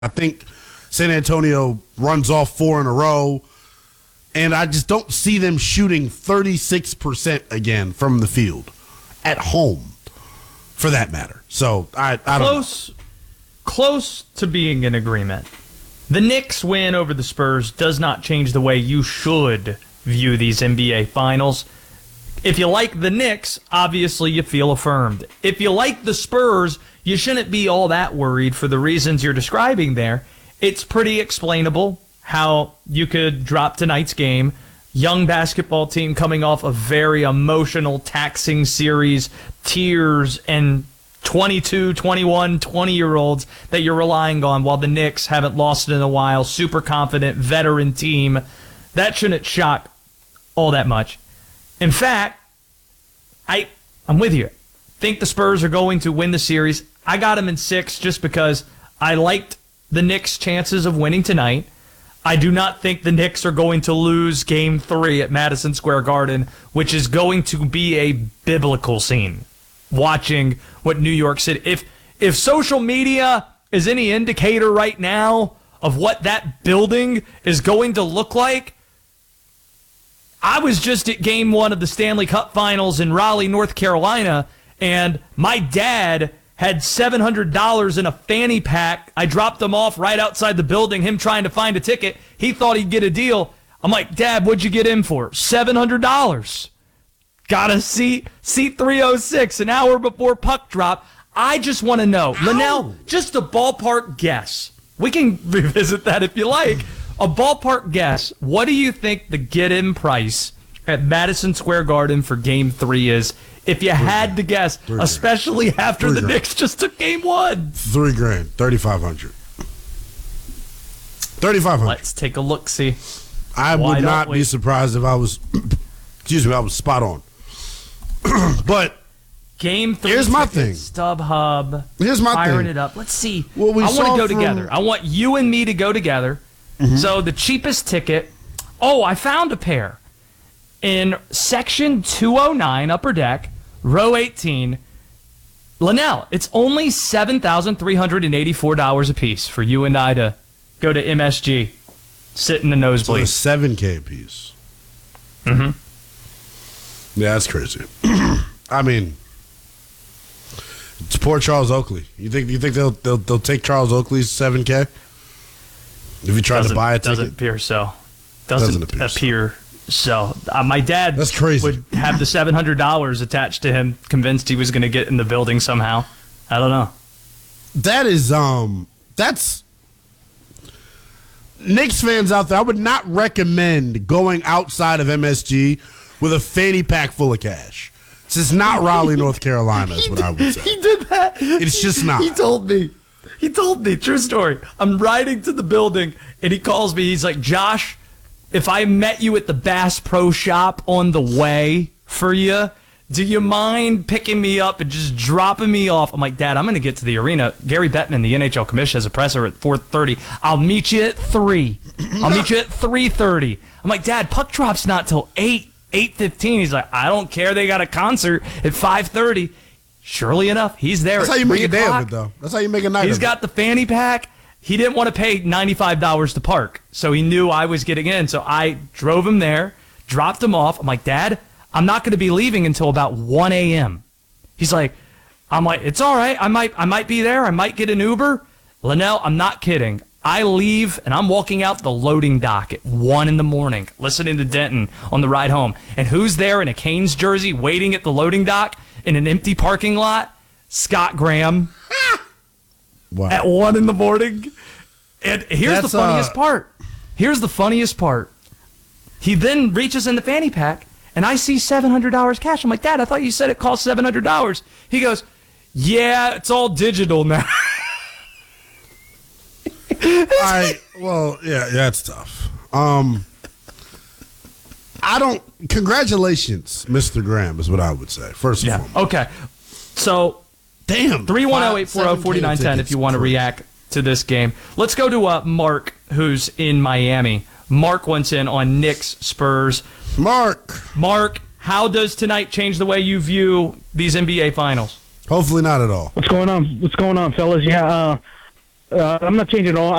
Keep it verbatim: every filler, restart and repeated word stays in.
I think San Antonio runs off four in a row, and I just don't see them shooting thirty-six percent again from the field at home, for that matter. So I, I don't close, know. Close to being in agreement. The Knicks win over the Spurs does not change the way you should view these N B A Finals. If you like the Knicks, obviously you feel affirmed. If you like the Spurs, you shouldn't be all that worried for the reasons you're describing there. It's pretty explainable how you could drop tonight's game. Young basketball team coming off a very emotional, taxing series, tears, and twenty-two, twenty-one, twenty-year-olds that you're relying on while the Knicks haven't lost it in a while. Super confident, veteran team. That shouldn't shock all that much. In fact, I, I'm with you. Think the Spurs are going to win the series. I got them in six just because I liked the Knicks' chances of winning tonight. I do not think the Knicks are going to lose game three at Madison Square Garden, which is going to be a biblical scene. Watching what New York City... If, if social media is any indicator right now of what that building is going to look like, I was just at game one of the Stanley Cup Finals in Raleigh, North Carolina, and my dad had seven hundred dollars in a fanny pack. I dropped them off right outside the building, him trying to find a ticket. He thought he'd get a deal. I'm like, Dad, what'd you get in for? seven hundred dollars. Got a seat, seat three oh six, an hour before puck drop. I just want to know. Ow. Linnell, just a ballpark guess. We can revisit that if you like. A ballpark guess. What do you think the get-in price at Madison Square Garden for Game Three is? If you Three had grand. to guess, Three especially grand. after Three the grand. Knicks just took Game One. Three grand, thirty-five hundred. Thirty-five hundred. Let's take a look. See. I Why would not we? be surprised if I was. excuse me, I was spot on. But Game Three. Here's my thing. StubHub. Here's my firing thing. it up. Let's see. Well, we I want to go from... together. I want you and me to go together. Mm-hmm. So the cheapest ticket. Oh, I found a pair in section two oh nine, upper deck, row eighteen. Linnell, it's only seven thousand three hundred eighty-four dollars a piece for you and I to go to M S G, sit in the nosebleed. So a seven K piece. Mm-hmm. Yeah, that's crazy. I mean, it's poor Charles Oakley. You think you think they'll they'll, they'll take Charles Oakley's seven K? If you try doesn't, to buy a ticket? Doesn't appear so. Doesn't, doesn't appear, appear so. so. Uh, my dad That's crazy. would have the seven hundred dollars attached to him, convinced he was going to get in the building somehow. I don't know. That is, um, that's... Knicks fans out there, I would not recommend going outside of M S G with a fanny pack full of cash. This is not Raleigh, North Carolina, is what I would say. He did that. It's just not. He told me. He told me, true story. I'm riding to the building, and he calls me. He's like, Josh, if I met you at the Bass Pro Shop on the way for you, do you mind picking me up and just dropping me off? I'm like, Dad, I'm going to get to the arena. Gary Bettman, the N H L commissioner, has a presser at four thirty. I'll meet you at three. I'll meet you at three thirty. I'm like, Dad, puck drop's not till eight, eight fifteen. He's like, I don't care. They got a concert at five thirty. Surely enough, he's there. That's at how you make a day o'clock. of it, though. That's how you make a night He's of got it. the fanny pack. He didn't want to pay ninety-five dollars to park, so he knew I was getting in. So I drove him there, dropped him off. I'm like, Dad, I'm not going to be leaving until about one a.m. He's like, I'm like, it's all right. I might, I might be there. I might get an Uber. Linnell, I'm not kidding. I leave, and I'm walking out the loading dock at one in the morning, listening to Denton on the ride home. And who's there in a Canes jersey waiting at the loading dock in an empty parking lot? Scott Graham. Wow. At one in the morning. And here's That's, the funniest uh... part. Here's the funniest part. He then reaches in the fanny pack, and I see seven hundred dollars cash. I'm like, Dad, I thought you said it cost seven hundred dollars. He goes, yeah, it's all digital now. All right. Well, yeah, yeah, it's tough. Um, I don't. Congratulations, Mister Graham, is what I would say. First and Yeah. foremost. Okay. So, damn. three one zero, eight four zero, four nine one zero if you want to react to this game. Let's go to uh, Mark, who's in Miami. Mark wants in on Knicks Spurs. Mark. Mark, how does tonight change the way you view these N B A Finals? Hopefully not at all. What's going on? What's going on, fellas? Yeah, uh, Uh, I'm not changing at all.